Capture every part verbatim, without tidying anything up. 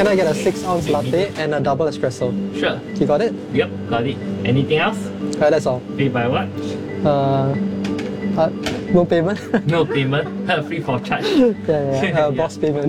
Can I get a six ounce latte and a double espresso? Sure. You got it? Yep, got it. Anything else? Uh, that's all. Pay by what? Uh, uh, no payment? No payment. Free for charge. yeah, yeah, yeah. Uh, boss payment.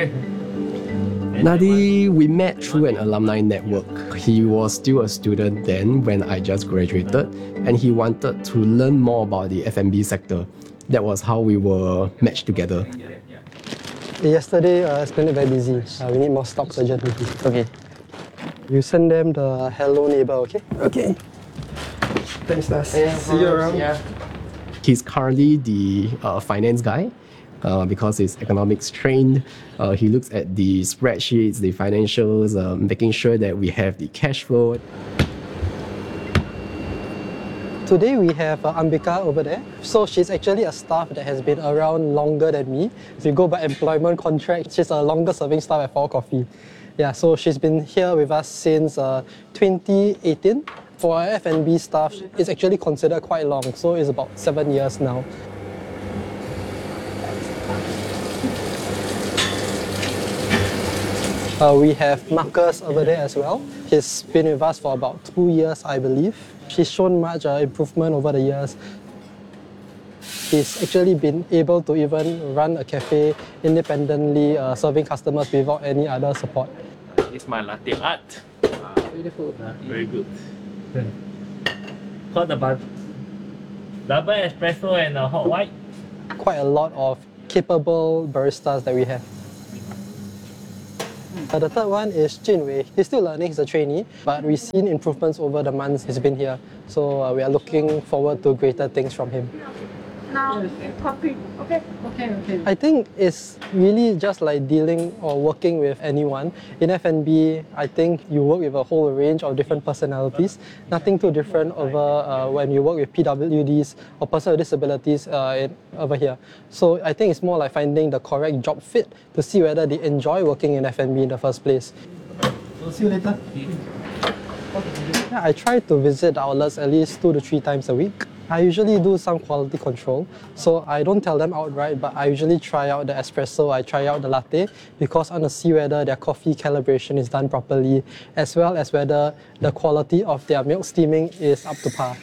Nadi, we met through an alumni network. He was still a student then when I just graduated, and he wanted to learn more about the F and B sector. That was how we were matched together. Yesterday, uh, it's been very busy. Uh, we need more stocks urgently. Okay. You send them the hello neighbor, okay? Okay. Thanks, Nas. Yeah, see you around. Yeah. He's currently the uh, finance guy. Uh, because he's economics trained, uh, he looks at the spreadsheets, the financials, uh, making sure that we have the cash flow. Today we have uh, Ambika over there. So she's actually a staff that has been around longer than me. If you go by employment contract, she's a longer serving staff at four Coffee. Yeah, so she's been here with us since uh, twenty eighteen. For our F and B staff, it's actually considered quite long, so it's about seven years now. Uh, we have Marcus over there as well. He's been with us for about two years, I believe. He's shown much uh, improvement over the years. He's actually been able to even run a cafe independently, uh, serving customers without any other support. It's my latte art. Beautiful. Uh, very good. What about double espresso and a hot white? Quite a lot of capable baristas that we have. Uh, the third one is Jinwei. He's still learning, he's a trainee, but we've seen improvements over the months he's been here. So uh, we are looking forward to greater things from him. Now, coffee. Okay. Okay, okay. I think it's really just like dealing or working with anyone. In F and B, I think you work with a whole range of different personalities. Nothing too different over uh, when you work with P W Ds or persons with disabilities uh, in, over here. So I think it's more like finding the correct job fit to see whether they enjoy working in F and B in the first place. We'll see you later. Yeah, I try to visit outlets at least two to three times a week. I usually do some quality control, so I don't tell them outright, but I usually try out the espresso, I try out the latte, because I want to see whether their coffee calibration is done properly, as well as whether the quality of their milk steaming is up to par.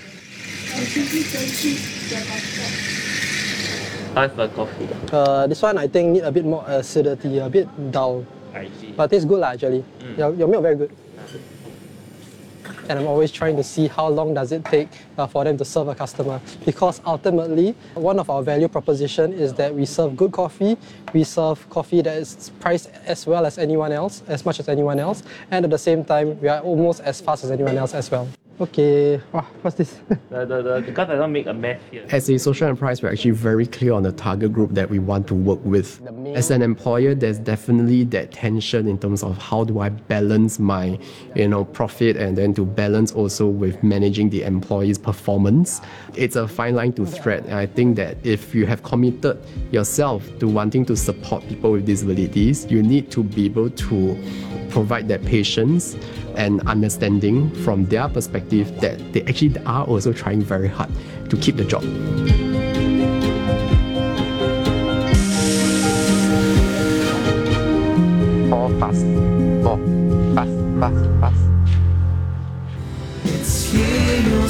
How's the coffee? Uh, this one I think need a bit more acidity, a bit dull, I see. but tastes good lah, actually. Mm. Your, your milk very good. And I'm always trying to see how long does it take uh, for them to serve a customer, because ultimately one of our value proposition is that we serve good coffee, we serve coffee that is priced as well as anyone else, as much as anyone else, and at the same time we are almost as fast as anyone else as well. Okay, wow, what's this? The, the, the, because I don't make a mess here. As a social enterprise, we're actually very clear on the target group that we want to work with. As an employer, there's definitely that tension in terms of how do I balance my, you know, profit and then to balance also with managing the employee's performance. It's a fine line to thread, and I think that if you have committed yourself to wanting to support people with disabilities, you need to be able to provide that patience and understanding from their perspective that they actually are also trying very hard to keep the job. More fast, more fast, fast, fast. It's here you'll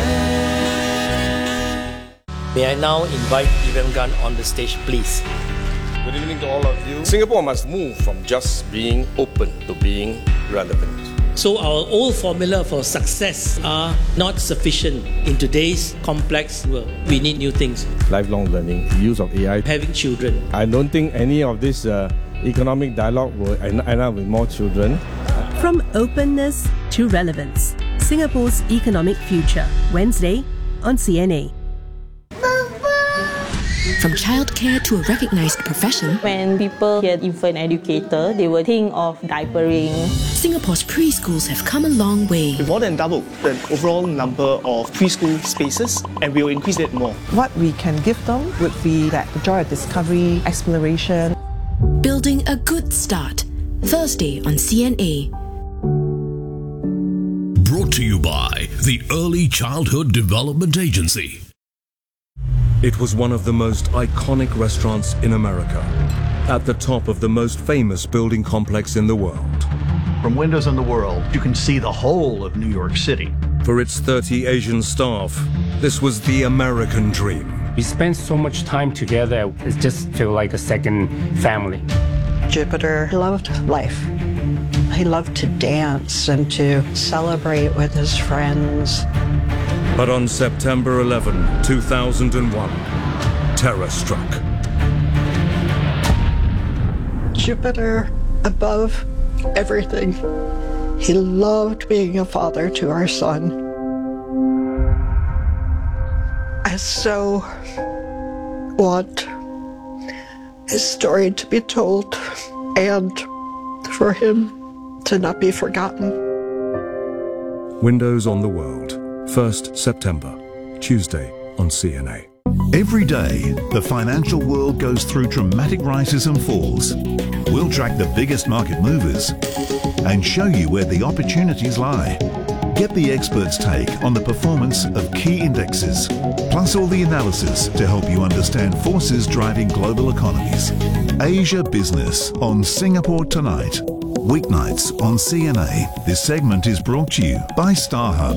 stand. May I now invite Iram Gun on the stage, please? Good evening to all of you. Singapore must move from just being open to being relevant. So our old formula for success are not sufficient in today's complex world. We need new things. Lifelong learning, use of A I. Having children. I don't think any of this uh, economic dialogue will end up with more children. From openness to relevance, Singapore's economic future. Wednesday on C N A. From childcare to a recognised profession, when people hear infant educator, they will think of diapering. Singapore's preschools have come a long way. We've more than doubled the overall number of preschool spaces, and we will increase it more. What we can give them would be that joy of discovery, exploration. Building a good start. Thursday on C N A. Brought to you by the Early Childhood Development Agency. It was one of the most iconic restaurants in America. at the top of the most famous building complex in the world. From windows in the world, you can see the whole of New York City. For its thirty Asian staff, this was the American dream. We spent so much time together, it just feels like a second family. Jupiter loved life. He loved to dance and to celebrate with his friends. But on September eleventh, two thousand one, terror struck. Jupiter above everything. He loved being a father to our son. I so want his story to be told and for him to not be forgotten. Windows on the World, first September, Tuesday on C N A. Every day, the financial world goes through dramatic rises and falls. We'll track the biggest market movers and show you where the opportunities lie. Get the experts' take on the performance of key indexes, plus all the analysis to help you understand forces driving global economies. Asia Business on Singapore Tonight. Weeknights on C N A. This segment is brought to you by StarHub.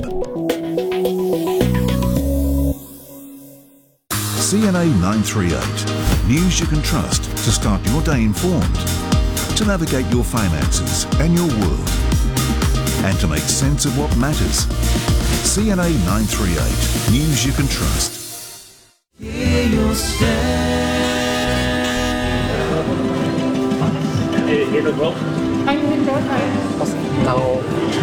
C N A nine three eight. News you can trust to start your day informed, to navigate your finances and your world, and to make sense of what matters. C N A nine three eight. News you can trust. Here you'll stand. Here's the rope. Now,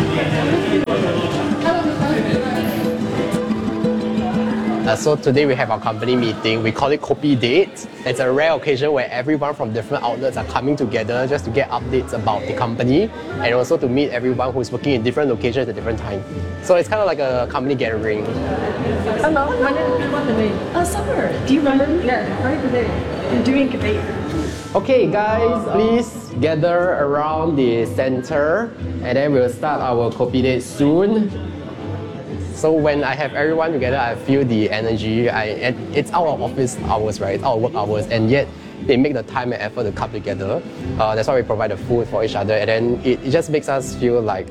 Uh, so today we have our company meeting. We call it Kopi Date. It's a rare occasion where everyone from different outlets are coming together just to get updates about the company and also to meet everyone who's working in different locations at different times. So it's kind of like a company gathering. Hello, my name is uh, Summer. Do you remember me? Yeah, right today. I'm doing debate. Okay guys, please gather around the center and then we'll start our Kopi Date soon. So when I have everyone together, I feel the energy. I, it's our office hours, right? It's our work hours, and yet they make the time and effort to come together. Uh, that's why we provide the food for each other, and then it, it just makes us feel like,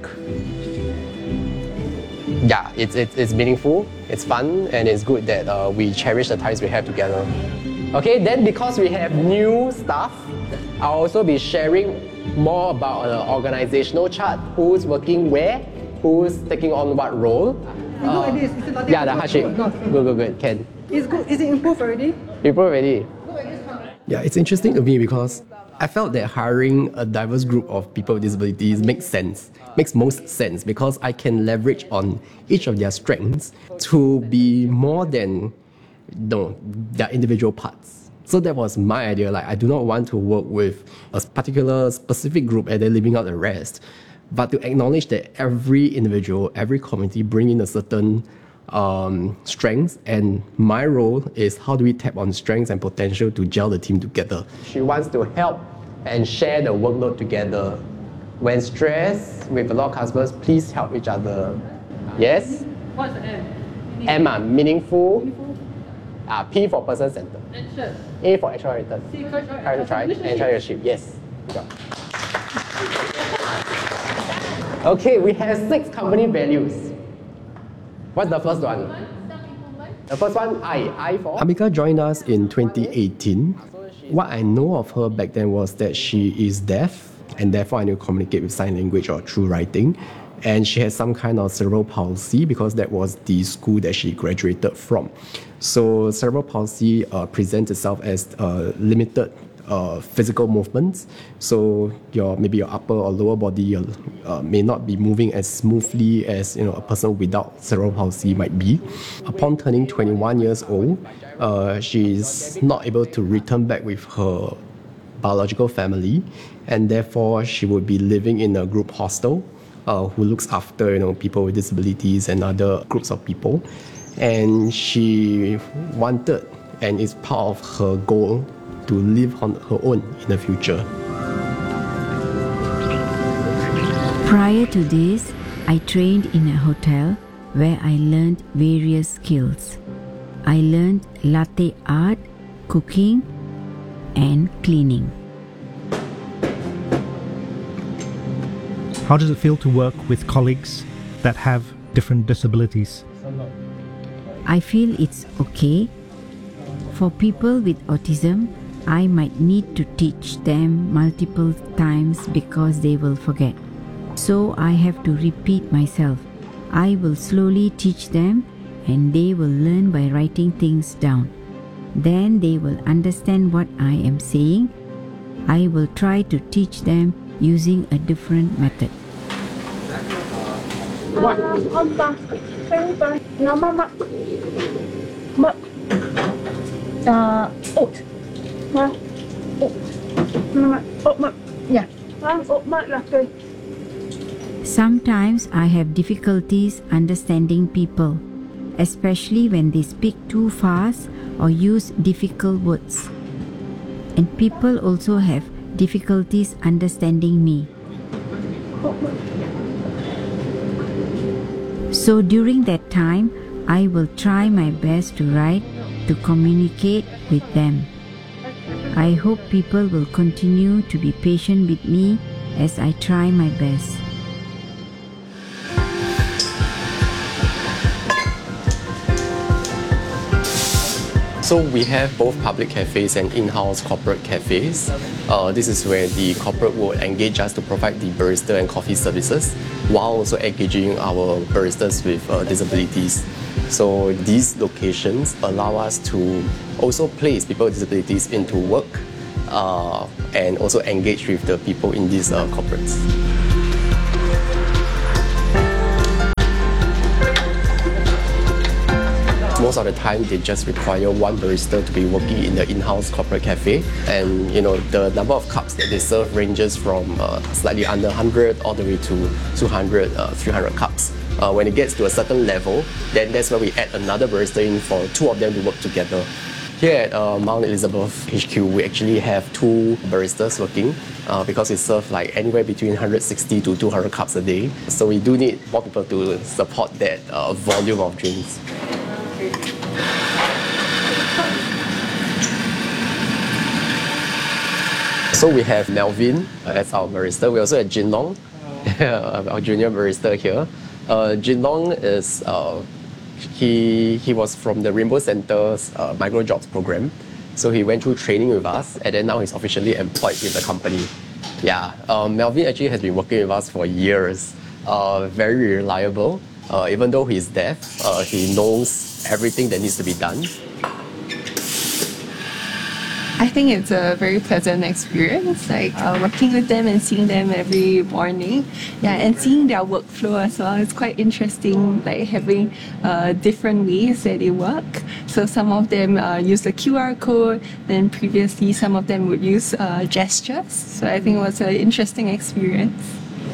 yeah, it's, it's, it's meaningful, it's fun, and it's good that uh, we cherish the times we have together. Okay, then because we have new staff, I'll also be sharing more about the organizational chart, who's working where, who's taking on what role. Uh, Look at this. Is it not yeah, the heart shape. Good, good, good. Can. It's good. Is it improved already? Improved already. Yeah, it's interesting to me because I felt that hiring a diverse group of people with disabilities makes sense. Makes most sense because I can leverage on each of their strengths to be more than no, their individual parts. So that was my idea. Like, I do not want to work with a particular specific group and then leaving out the rest, but to acknowledge that every individual, every community bring in a certain um, strengths, and my role is how do we tap on strengths and potential to gel the team together. She wants to help and share the workload together. When stressed with a lot of customers, please help each other. Yes? What's the M? M, uh, meaningful. meaningful. Uh, P for person-centered. Anxious. A for extra-oriented. C for extra-oriented. Try to try and try your ship. Yes. Yeah. Okay, we have six company values. What's the first one? The first one, I. I for? Amika joined us in twenty eighteen. What I know of her back then was that she is deaf, and therefore I need to communicate with sign language or through writing. And she has some kind of cerebral palsy because that was the school that she graduated from. So cerebral palsy uh, presents itself as uh, limited Uh, physical movements, so your maybe your upper or lower body uh, may not be moving as smoothly as you know a person without cerebral palsy might be. Upon turning twenty-one years old, uh, she is not able to return back with her biological family, and therefore she would be living in a group hostel uh, who looks after you know people with disabilities and other groups of people. And she wanted, and it's part of her goal, to live on her own in the future. Prior to this, I trained in a hotel where I learned various skills. I learned latte art, cooking, and cleaning. How does it feel to work with colleagues that have different disabilities? I feel it's okay. For people with autism, I might need to teach them multiple times because they will forget. So I have to repeat myself. I will slowly teach them and they will learn by writing things down. Then they will understand what I am saying. I will try to teach them using a different method. Uh, oat. Oat. Oat. Yeah. Oat. Sometimes I have difficulties understanding people, especially when they speak too fast or use difficult words. And people also have difficulties understanding me. So during that time, I will try my best to write to communicate with them. I hope people will continue to be patient with me as I try my best. So we have both public cafes and in-house corporate cafes. Uh, this is where the corporate will engage us to provide the barista and coffee services while also engaging our baristas with uh, disabilities. So these locations allow us to also place people with disabilities into work uh, and also engage with the people in these uh, corporates. Most of the time, they just require one barista to be working in the in-house corporate cafe, and you know the number of cups that they serve ranges from uh, slightly under one hundred all the way to two hundred, uh, three hundred cups. Uh, when it gets to a certain level, then that's where we add another barista in for two of them to work together. Here at uh, Mount Elizabeth H Q, we actually have two baristas working uh, because we serve like anywhere between one hundred sixty to two hundred cups a day. So we do need more people to support that uh, volume of drinks. So we have Melvin uh, as our barista. We also have Jin Long, our junior barista here. Uh, Jin Long is uh, he he was from the Rainbow Centre's uh, micro jobs program. So he went through training with us, and then now he's officially employed with the company. Yeah, um, Melvin actually has been working with us for years. Uh, very reliable. Uh, even though he's deaf, uh, he knows everything that needs to be done. I think it's a very pleasant experience, like uh, working with them and seeing them every morning. Yeah, and seeing their workflow as well. It's quite interesting, like having uh, different ways that they work. So some of them uh, use the Q R code, then previously some of them would use uh, gestures. So I think it was an interesting experience.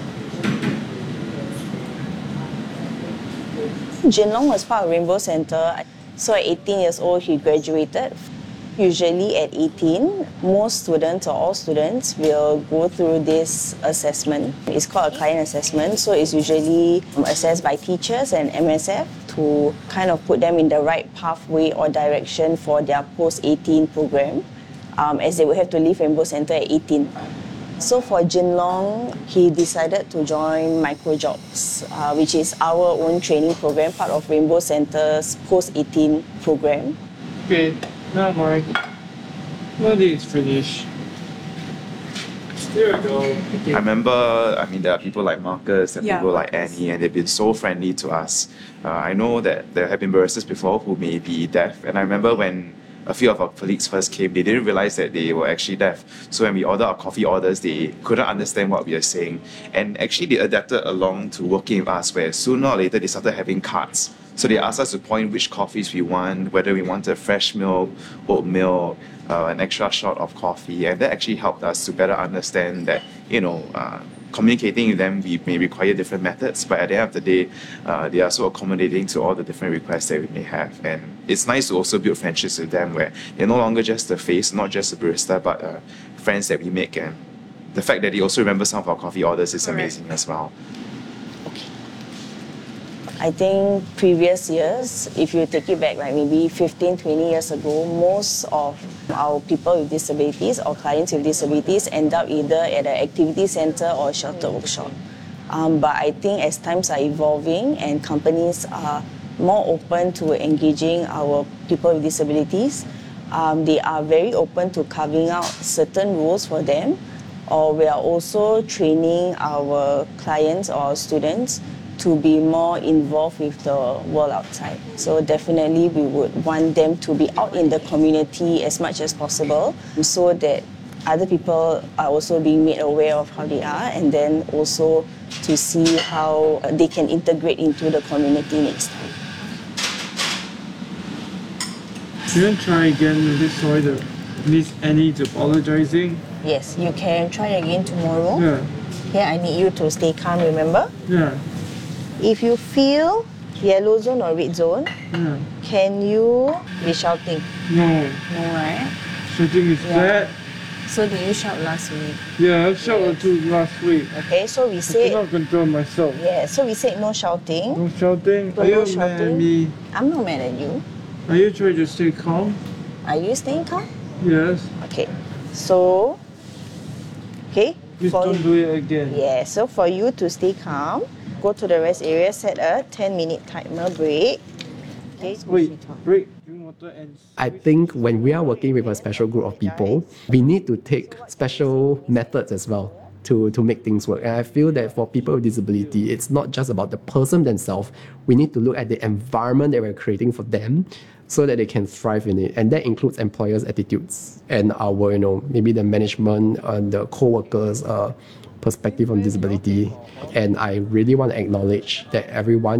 Jin Long was part of Rainbow Centre. So at eighteen years old, he graduated. Usually at eighteen, most students or all students will go through this assessment. It's called a client assessment, so it's usually assessed by teachers and M S F to kind of put them in the right pathway or direction for their post eighteen program, um, as they would have to leave Rainbow Centre at eighteen. So for Jin Long, he decided to join Microjobs, uh, which is our own training program, part of Rainbow Centre's post eighteen program. Okay. No, Mark. No, this is finished. There we go. I remember, I mean, there are people like Marcus and Yeah, people like Marcus. Annie, and they've been so friendly to us. Uh, I know that there have been baristas before who may be deaf, and I remember when a few of our colleagues first came, they didn't realize that they were actually deaf. So when we ordered our coffee orders, they couldn't understand what we were saying. And actually, they adapted along to working with us, where sooner or later they started having cards. So they asked us to point which coffees we want, whether we wanted fresh milk, oat milk, uh, an extra shot of coffee, and that actually helped us to better understand that, you know, uh, communicating with them, we may require different methods, but at the end of the day, uh, they are so accommodating to all the different requests that we may have. And it's nice to also build friendships with them where they're no longer just a face, not just a barista, but uh, friends that we make. And the fact that they also remember some of our coffee orders is amazing as well. I think previous years, if you take it back like maybe fifteen, twenty years ago, most of our people with disabilities or clients with disabilities end up either at an activity centre or shelter workshop. Um, but I think as times are evolving and companies are more open to engaging our people with disabilities, um, they are very open to carving out certain roles for them, or we are also training our clients or students to be more involved with the world outside. So definitely we would want them to be out in the community as much as possible so that other people are also being made aware of how they are, and then also to see how they can integrate into the community next time. Can you try again with this? Sorry, the Miss Annie is apologizing. Yes, you can try again tomorrow. Yeah. Okay, I need you to stay calm, remember? Yeah. If you feel yellow zone or red zone, Yeah. can you be shouting? No. No, right? Shouting is Yeah. bad. So did you shout last week? Yeah, I shouted too last week. Okay, so we I said... cannot control myself. Yeah, so we said no shouting. No shouting. So Are no you mad at shouting. me? I'm not mad at you. Are you trying to stay calm? Are you staying calm? Yes. Okay, so... Okay? Please for don't do it again. Yeah, so for you to stay calm, go to the rest area, set a ten minute timer break. Okay. Wait, break. Drink water and... I think when we are working with a special group of people, we need to take special methods as well to, to make things work. And I feel that for people with disability, it's not just about the person themselves. We need to look at the environment that we're creating for them so that they can thrive in it. And that includes employers' attitudes and our, you know, maybe the management and the co-workers' uh, perspective on disability. And I really want to acknowledge that everyone